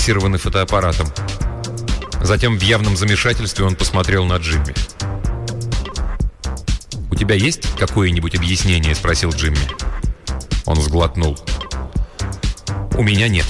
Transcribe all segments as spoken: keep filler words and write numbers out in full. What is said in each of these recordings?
зафиксированы фотоаппаратом. Затем в явном замешательстве он посмотрел на Джимми. «У тебя есть какое-нибудь объяснение?» – спросил Джимми. Он сглотнул. «У меня нет».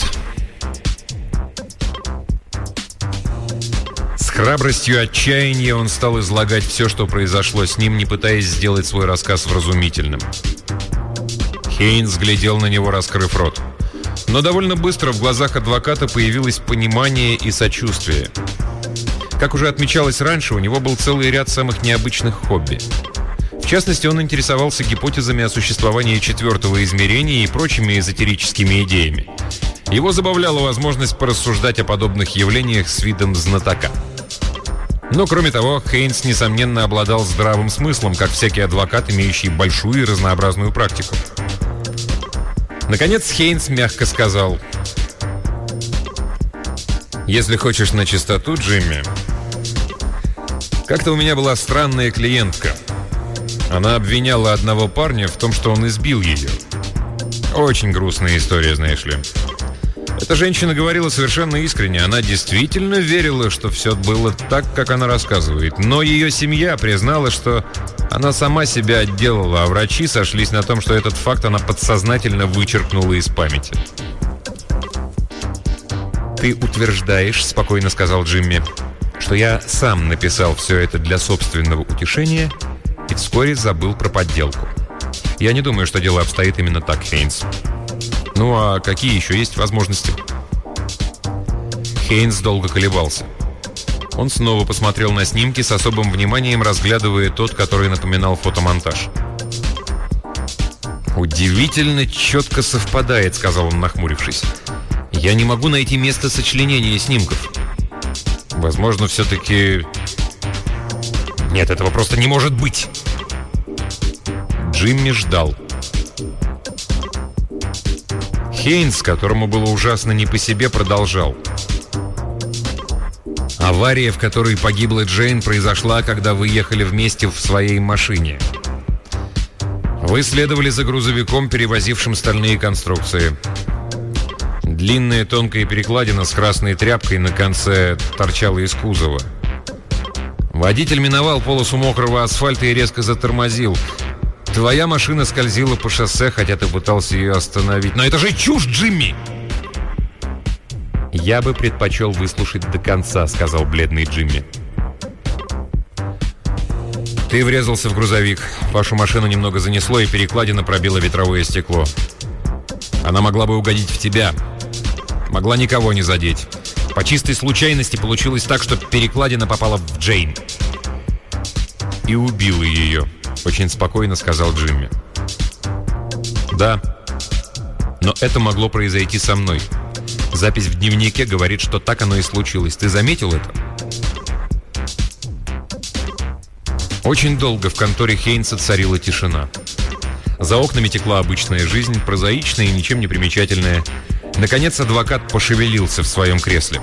С храбростью отчаяния он стал излагать все, что произошло с ним, не пытаясь сделать свой рассказ вразумительным. Хейнс глядел на него, раскрыв рот. Но довольно быстро в глазах адвоката появилось понимание и сочувствие. Как уже отмечалось раньше, у него был целый ряд самых необычных хобби. В частности, он интересовался гипотезами о существовании четвертого измерения и прочими эзотерическими идеями. Его забавляла возможность порассуждать о подобных явлениях с видом знатока. Но, кроме того, Хейнс, несомненно, обладал здравым смыслом, как всякий адвокат, имеющий большую и разнообразную практику. Наконец, Хейнс мягко сказал: «Если хочешь на чистоту, Джимми, как-то у меня была странная клиентка. Она обвиняла одного парня в том, что он избил ее. Очень грустная история, знаешь ли. Эта женщина говорила совершенно искренне. Она действительно верила, что все было так, как она рассказывает. Но ее семья признала, что она сама себя отделала, а врачи сошлись на том, что этот факт она подсознательно вычеркнула из памяти». «Ты утверждаешь, — спокойно сказал Джимми, — что я сам написал все это для собственного утешения и вскоре забыл про подделку. Я не думаю, что дело обстоит именно так, Хейнс. Ну а какие еще есть возможности?» Хейнс долго колебался. Он снова посмотрел на снимки, с особым вниманием разглядывая тот, который напоминал фотомонтаж. «Удивительно четко совпадает», — сказал он, нахмурившись. «Я не могу найти место сочленения снимков. Возможно, все-таки... Нет, этого просто не может быть!» Джимми ждал. Хейнс, которому было ужасно не по себе, продолжал. «Авария, в которой погибла Джейн, произошла, когда вы ехали вместе в своей машине. Вы следовали за грузовиком, перевозившим стальные конструкции. Длинная тонкая перекладина с красной тряпкой на конце торчала из кузова. Водитель миновал полосу мокрого асфальта и резко затормозил. Твоя машина скользила по шоссе, хотя ты пытался ее остановить. Но это же чушь, Джимми!» «Я бы предпочел выслушать до конца», — сказал бледный Джимми. «Ты врезался в грузовик. Вашу машину немного занесло, и перекладина пробила ветровое стекло. Она могла бы угодить в тебя. Могла никого не задеть. По чистой случайности получилось так, что перекладина попала в Джейн. И убила ее», — очень спокойно сказал Джимми. «Да, но это могло произойти со мной. Запись в дневнике говорит, что так оно и случилось. Ты заметил это?» Очень долго в конторе Хейнса царила тишина. За окнами текла обычная жизнь, прозаичная и ничем не примечательная. Наконец адвокат пошевелился в своем кресле.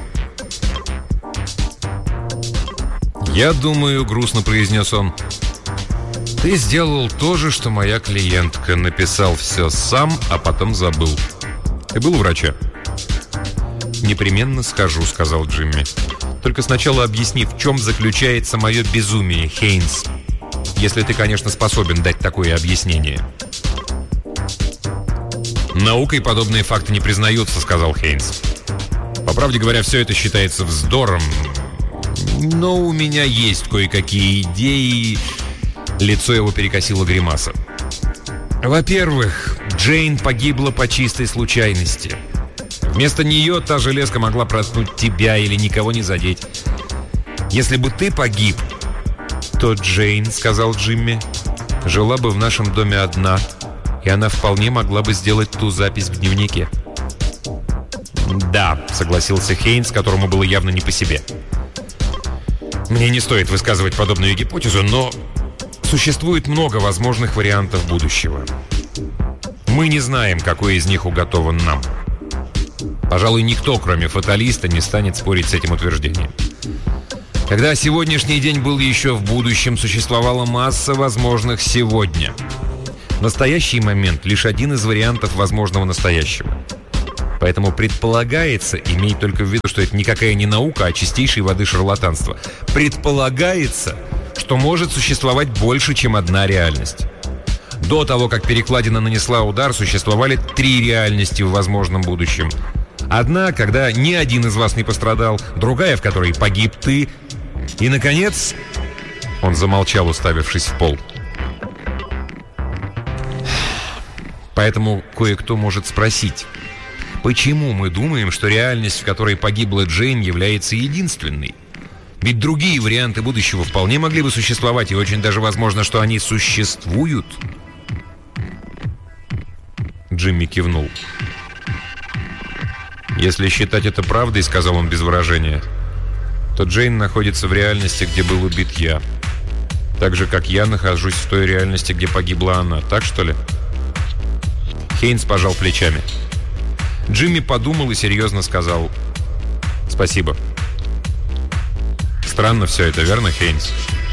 «Я думаю, — грустно произнес он, — ты сделал то же, что моя клиентка. Написал все сам, а потом забыл. Ты был у врача?» «Непременно скажу», — сказал Джимми. «Только сначала объясни, в чем заключается мое безумие, Хейнс. Если ты, конечно, способен дать такое объяснение». «Наукой подобные факты не признаются», — сказал Хейнс. «По правде говоря, все это считается вздором. Но у меня есть кое-какие идеи». Лицо его перекосило гримаса. «Во-первых, Джейн погибла по чистой случайности. Вместо нее та железка могла проткнуть тебя или никого не задеть. Если бы ты погиб, то Джейн, — сказал Джимми, — жила бы в нашем доме одна, и она вполне могла бы сделать ту запись в дневнике». «Да», — согласился Хейнс, которому было явно не по себе. «Мне не стоит высказывать подобную гипотезу, но существует много возможных вариантов будущего. Мы не знаем, какой из них уготован нам. Пожалуй, никто, кроме фаталиста, не станет спорить с этим утверждением. Когда сегодняшний день был еще в будущем, существовала масса возможных сегодня. Настоящий момент — лишь один из вариантов возможного настоящего. Поэтому предполагается, имей только в виду, что это никакая не наука, а чистейшей воды шарлатанство, предполагается, что может существовать больше, чем одна реальность. До того, как перекладина нанесла удар, существовали три реальности в возможном будущем. Одна, когда ни один из вас не пострадал, другая, в которой погиб ты, и, наконец, он замолчал, уставившись в пол. Поэтому кое-кто может спросить, почему мы думаем, что реальность, в которой погибла Джейн, является единственной? Ведь другие варианты будущего вполне могли бы существовать, и очень даже возможно, что они существуют. Джимми кивнул. «Если считать это правдой, — сказал он без выражения, — то Джейн находится в реальности, где был убит я. Так же, как я нахожусь в той реальности, где погибла она. Так, что ли?» Хейнс пожал плечами. Джимми подумал и серьезно сказал: «Спасибо». Странно все это, верно, Хейнс?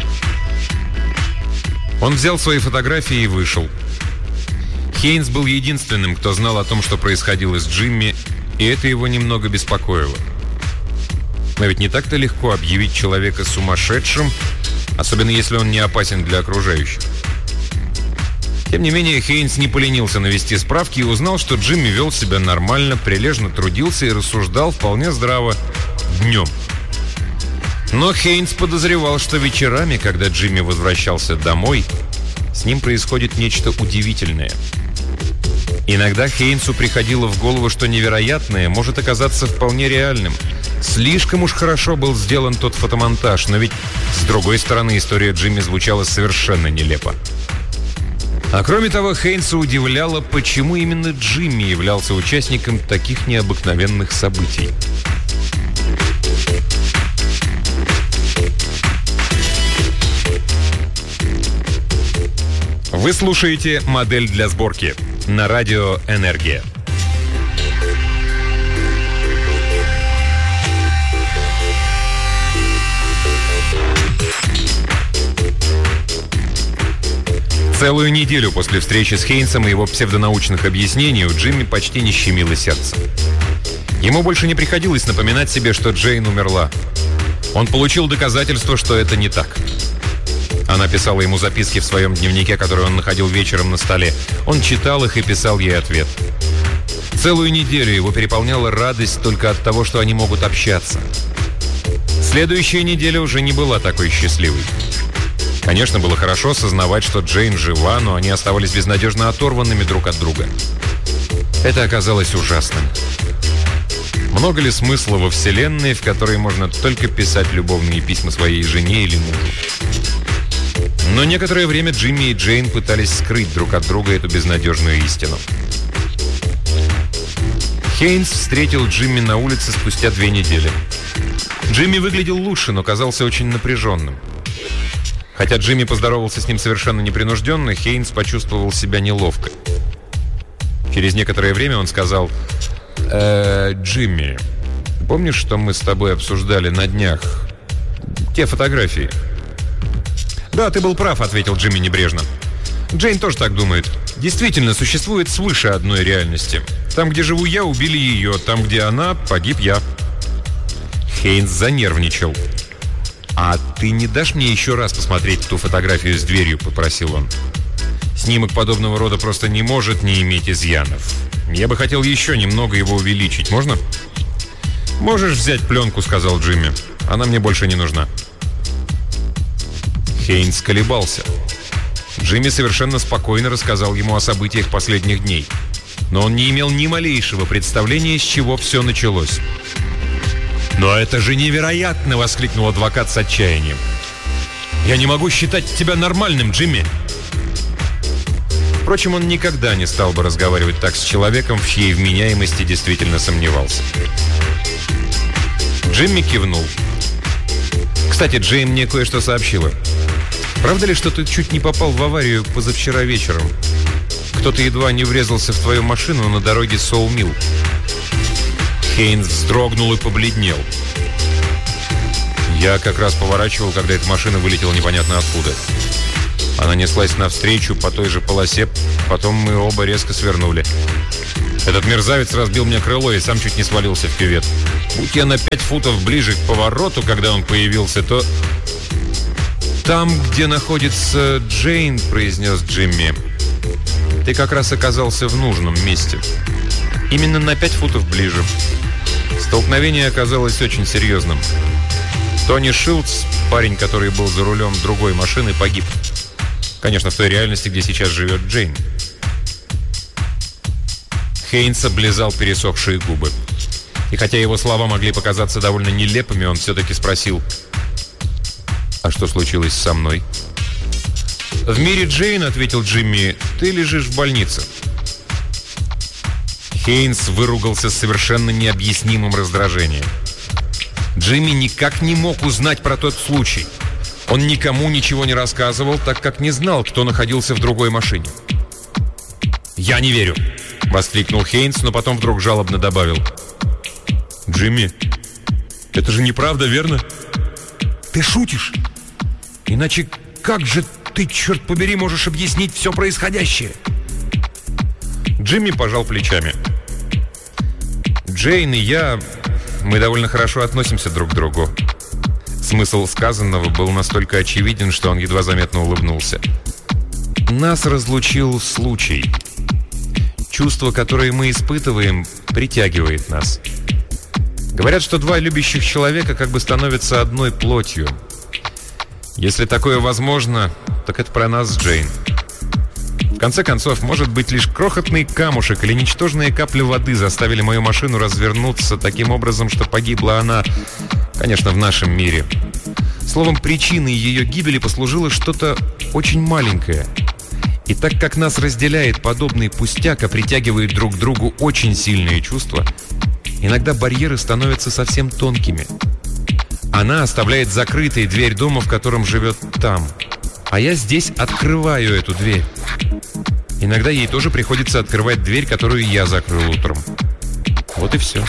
Он взял свои фотографии и вышел. Хейнс был единственным, кто знал о том, что происходило с Джимми, и это его немного беспокоило. Но ведь не так-то легко объявить человека сумасшедшим, особенно если он не опасен для окружающих. Тем не менее, Хейнс не поленился навести справки и узнал, что Джимми вел себя нормально, прилежно трудился и рассуждал вполне здраво днем. Но Хейнс подозревал, что вечерами, когда Джимми возвращался домой, с ним происходит нечто удивительное. Иногда Хейнсу приходило в голову, что невероятное может оказаться вполне реальным. Слишком уж хорошо был сделан тот фотомонтаж, но ведь, с другой стороны, история Джимми звучала совершенно нелепо. А кроме того, Хейнса удивляло, почему именно Джимми являлся участником таких необыкновенных событий. Вы слушаете «Модель для сборки» на радио «Энергия». Целую неделю после встречи с Хейнсом и его псевдонаучных объяснений у Джимми почти не щемило сердце. Ему больше не приходилось напоминать себе, что Джейн умерла. Он получил доказательство, что это не так. Она писала ему записки в своем дневнике, который он находил вечером на столе. Он читал их и писал ей ответ. Целую неделю его переполняла радость только от того, что они могут общаться. Следующая неделя уже не была такой счастливой. Конечно, было хорошо осознавать, что Джейн жива, но они оставались безнадежно оторванными друг от друга. Это оказалось ужасным. Много ли смысла во вселенной, в которой можно только писать любовные письма своей жене или мужу? Но некоторое время Джимми и Джейн пытались скрыть друг от друга эту безнадежную истину. Хейнс встретил Джимми на улице спустя две недели. Джимми выглядел лучше, но казался очень напряженным. Хотя Джимми поздоровался с ним совершенно непринужденно, Хейнс почувствовал себя неловко. Через некоторое время он сказал: э, «Джимми, помнишь, что мы с тобой обсуждали на днях? Те фотографии?» «Да, ты был прав», — ответил Джимми небрежно. «Джейн тоже так думает. Действительно, существует свыше одной реальности. Там, где живу я, убили ее. Там, где она, погиб я». Хейнс занервничал. «А ты не дашь мне еще раз посмотреть ту фотографию с дверью?» — попросил он. «Снимок подобного рода просто не может не иметь изъянов. Я бы хотел еще немного его увеличить. Можно?» «Можешь взять пленку», — сказал Джимми. «Она мне больше не нужна». Хейнс колебался. Джимми совершенно спокойно рассказал ему о событиях последних дней. Но он не имел ни малейшего представления, с чего все началось. «Но это же невероятно!» — воскликнул адвокат с отчаянием. «Я не могу считать тебя нормальным, Джимми!» Впрочем, он никогда не стал бы разговаривать так с человеком, в чьей вменяемости действительно сомневался. Джимми кивнул. «Кстати, Джейн мне кое-что сообщила. Правда ли, что ты чуть не попал в аварию позавчера вечером? Кто-то едва не врезался в твою машину на дороге Соул-Милл». Хейнс вздрогнул и побледнел. «Я как раз поворачивал, когда эта машина вылетела непонятно откуда. Она неслась навстречу по той же полосе, потом мы оба резко свернули. Этот мерзавец разбил мне крыло и сам чуть не свалился в кювет. Будь я на пять футов ближе к повороту, когда он появился, то... «Там, где находится Джейн», — произнес Джимми, — «ты как раз оказался в нужном месте. Именно на пять футов ближе». Столкновение оказалось очень серьезным. Тони Шилдс, парень, который был за рулем другой машины, погиб. Конечно, в той реальности, где сейчас живет Джейн. Хейнс облизал пересохшие губы. И хотя его слова могли показаться довольно нелепыми, он все-таки спросил: «А что случилось со мной?» «В мире Джейн, — ответил Джимми, — ты лежишь в больнице». Хейнс выругался с совершенно необъяснимым раздражением. Джимми никак не мог узнать про тот случай. Он никому ничего не рассказывал, так как не знал, кто находился в другой машине. «Я не верю!» — воскликнул Хейнс, но потом вдруг жалобно добавил: «Джимми, это же неправда, верно? Ты шутишь? Иначе как же ты, черт побери, можешь объяснить все происходящее?» Джимми пожал плечами. «Джейн и я, мы довольно хорошо относимся друг к другу». Смысл сказанного был настолько очевиден, что он едва заметно улыбнулся. «Нас разлучил случай. Чувство, которое мы испытываем, притягивает нас. Говорят, что два любящих человека как бы становятся одной плотью. Если такое возможно, так это про нас с Джейн. В конце концов, может быть, лишь крохотный камушек или ничтожные капли воды заставили мою машину развернуться таким образом, что погибла она, конечно, в нашем мире. Словом, причиной ее гибели послужило что-то очень маленькое. И так как нас разделяет подобный пустяк, а притягивает друг к другу очень сильные чувства, иногда барьеры становятся совсем тонкими. Она оставляет закрытой дверь дома, в котором живет там, а я здесь открываю эту дверь. Иногда ей тоже приходится открывать дверь, которую я закрыл утром. Вот и все».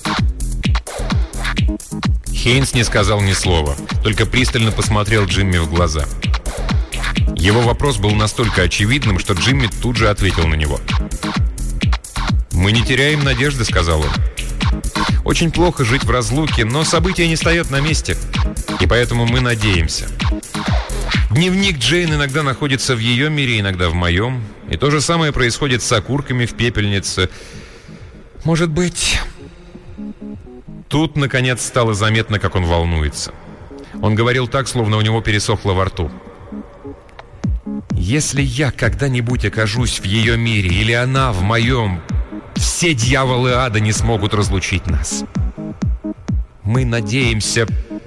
Хейнс не сказал ни слова, только пристально посмотрел Джимми в глаза. Его вопрос был настолько очевидным, что Джимми тут же ответил на него. «Мы не теряем надежды», — сказал он. «Очень плохо жить в разлуке, но событие не стоят на месте, и поэтому мы надеемся. Дневник Джейн иногда находится в ее мире, иногда в моем, и то же самое происходит с окурками в пепельнице. Может быть...» Тут, наконец, стало заметно, как он волнуется. Он говорил так, словно у него пересохло во рту. «Если я когда-нибудь окажусь в ее мире, или она в моем, все дьяволы ада не смогут разлучить нас. Мы надеемся...»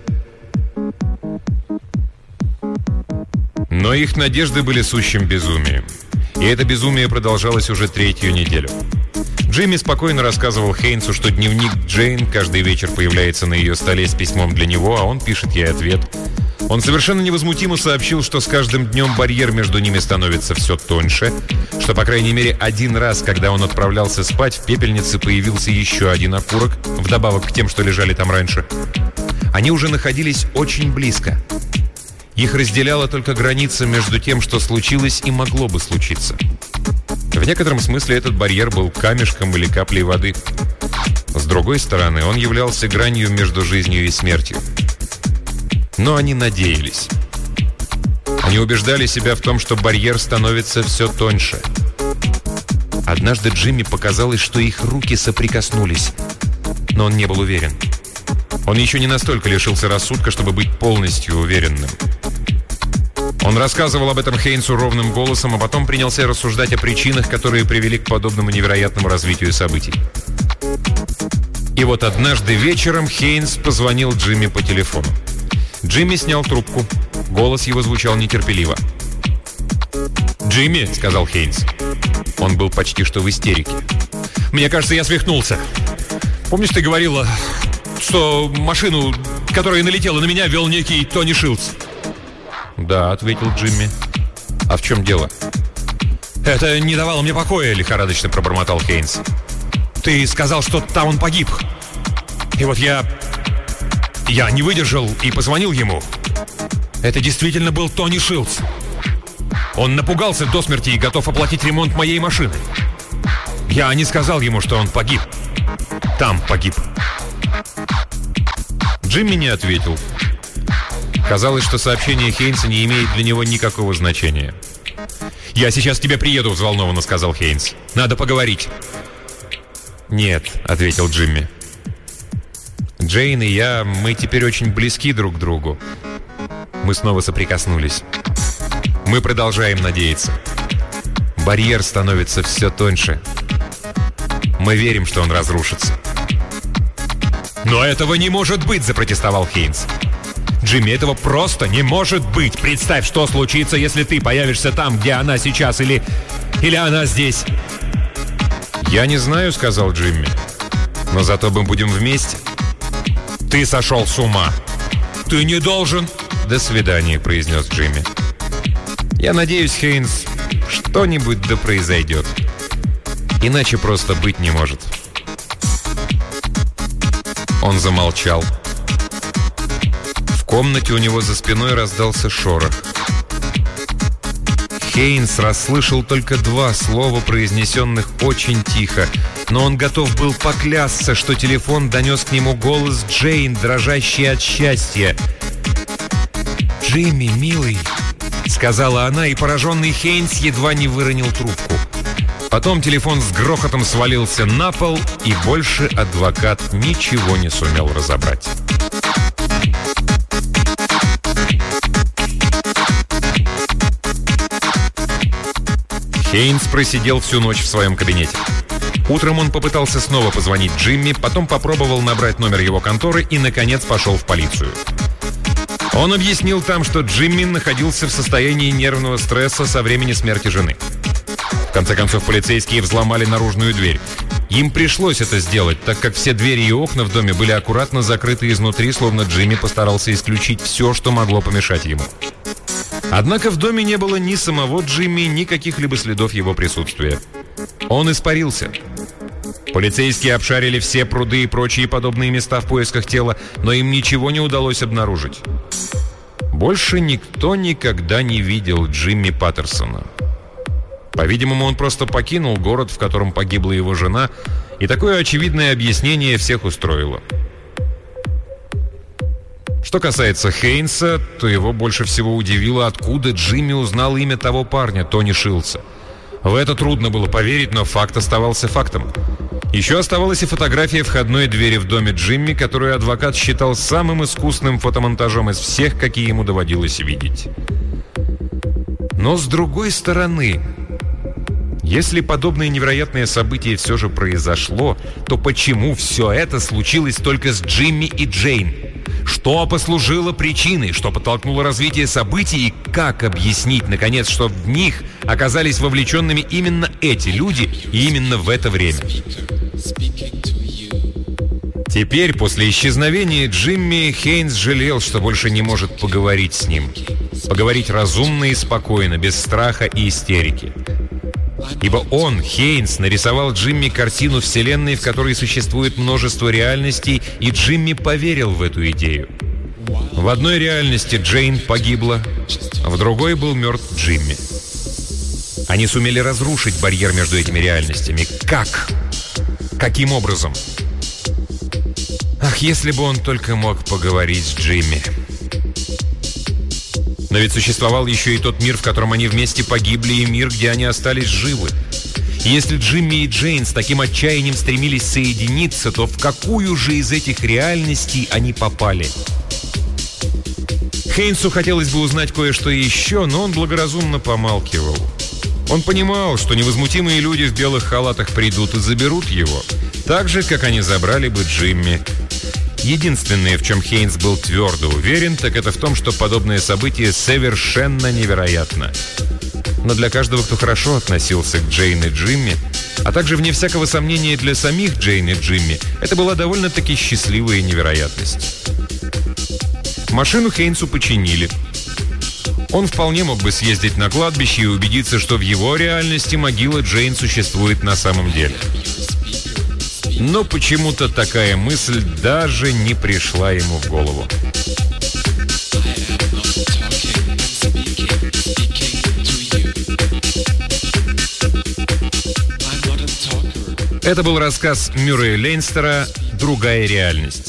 Но их надежды были сущим безумием. И это безумие продолжалось уже третью неделю. Джимми спокойно рассказывал Хейнсу, что дневник Джейн каждый вечер появляется на ее столе с письмом для него, а он пишет ей ответ. Он совершенно невозмутимо сообщил, что с каждым днем барьер между ними становится все тоньше, что, по крайней мере, один раз, когда он отправлялся спать, в пепельнице появился еще один окурок, вдобавок к тем, что лежали там раньше. Они уже находились очень близко. Их разделяла только граница между тем, что случилось и могло бы случиться. В некотором смысле этот барьер был камешком или каплей воды. С другой стороны, он являлся гранью между жизнью и смертью. Но они надеялись. Они убеждали себя в том, что барьер становится все тоньше. Однажды Джимми показалось, что их руки соприкоснулись, но он не был уверен. Он еще не настолько лишился рассудка, чтобы быть полностью уверенным. Он рассказывал об этом Хейнсу ровным голосом, а потом принялся рассуждать о причинах, которые привели к подобному невероятному развитию событий. И вот однажды вечером Хейнс позвонил Джимми по телефону. Джимми снял трубку. Голос его звучал нетерпеливо. «Джимми», — сказал Хейнс. Он был почти что в истерике. «Мне кажется, я свихнулся. Помнишь, ты говорила, что машину, которая налетела на меня, вел некий Тони Шилдс?» «Да», — ответил Джимми. «А в чем дело?» «Это не давало мне покоя», — лихорадочно пробормотал Хейнс. «Ты сказал, что там он погиб. И вот я... Я не выдержал и позвонил ему. Это действительно был Тони Шилдс. Он напугался до смерти и готов оплатить ремонт моей машины. Я не сказал ему, что он погиб. Там погиб. Джимми не ответил. Казалось, что сообщение Хейнса не имеет для него никакого значения. «Я сейчас к тебе приеду», — взволнованно сказал Хейнс. «Надо поговорить». «Нет», — ответил Джимми. «Джейн и я, мы теперь очень близки друг к другу». Мы снова соприкоснулись. Мы продолжаем надеяться. Барьер становится все тоньше. Мы верим, что он разрушится. «Но этого не может быть!» — запротестовал Хейнс. «Джимми, этого просто не может быть! Представь, что случится, если ты появишься там, где она сейчас, или... или она здесь!» «Я не знаю», — сказал Джимми. «Но зато мы будем вместе». «Ты сошел с ума!» «Ты не должен...» «До свидания», — произнес Джимми. «Я надеюсь, Хейнс, что-нибудь да произойдет. Иначе просто быть не может». Он замолчал. В комнате у него за спиной раздался шорох. Хейнс расслышал только два слова, произнесенных очень тихо, но он готов был поклясться, что телефон донес к нему голос Джейн, дрожащий от счастья. «Джимми, милый», — сказала она, и пораженный Хейнс едва не выронил трубку. Потом телефон с грохотом свалился на пол, и больше адвокат ничего не сумел разобрать. Хейнс просидел всю ночь в своем кабинете. Утром он попытался снова позвонить Джимми, потом попробовал набрать номер его конторы и, наконец, пошел в полицию. Он объяснил там, что Джимми находился в состоянии нервного стресса со времени смерти жены. В конце концов, полицейские взломали наружную дверь. Им пришлось это сделать, так как все двери и окна в доме были аккуратно закрыты изнутри, словно Джимми постарался исключить все, что могло помешать ему. Однако в доме не было ни самого Джимми, ни каких-либо следов его присутствия. Он испарился. Полицейские обшарили все пруды и прочие подобные места в поисках тела, но им ничего не удалось обнаружить. Больше никто никогда не видел Джимми Паттерсона. По-видимому, он просто покинул город, в котором погибла его жена, и такое очевидное объяснение всех устроило. Что касается Хейнса, то его больше всего удивило, откуда Джимми узнал имя того парня, Тони Шилдса. В это трудно было поверить, но факт оставался фактом. Еще оставалась и фотография входной двери в доме Джимми, которую адвокат считал самым искусным фотомонтажом из всех, какие ему доводилось видеть. Но с другой стороны, если подобное невероятное событие все же произошло, то почему все это случилось только с Джимми и Джейн? Что послужило причиной, что подтолкнуло развитие событий, и как объяснить, наконец, что в них оказались вовлеченными именно эти люди и именно в это время? Теперь, после исчезновения Джимми, Хейнс жалел, что больше не может поговорить с ним. Поговорить разумно и спокойно, без страха и истерики. Ибо он, Хейнс, нарисовал Джимми картину вселенной, в которой существует множество реальностей, и Джимми поверил в эту идею. В одной реальности Джейн погибла, в другой был мертв Джимми. Они сумели разрушить барьер между этими реальностями. Как? Каким образом? Ах, если бы он только мог поговорить с Джимми. Но ведь существовал еще и тот мир, в котором они вместе погибли, и мир, где они остались живы. И если Джимми и Джейн с таким отчаянием стремились соединиться, то в какую же из этих реальностей они попали? Хейнсу хотелось бы узнать кое-что еще, но он благоразумно помалкивал. Он понимал, что невозмутимые люди в белых халатах придут и заберут его, так же, как они забрали бы Джимми. Единственное, в чем Хейнс был твердо уверен, так это в том, что подобное событие совершенно невероятно. Но для каждого, кто хорошо относился к Джейн и Джимми, а также, вне всякого сомнения, для самих Джейн и Джимми, это была довольно-таки счастливая невероятность. Машину Хейнсу починили. Он вполне мог бы съездить на кладбище и убедиться, что в его реальности могила Джейн существует на самом деле. Но почему-то такая мысль даже не пришла ему в голову. Это был рассказ Мюррея Лейнстера «Другая реальность».